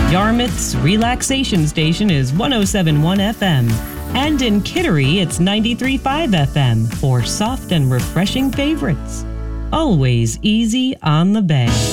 Yarmouth's relaxation station is 107.1 FM. And in Kittery, it's 93.5 FM for soft and refreshing favorites. Always easy on the bay.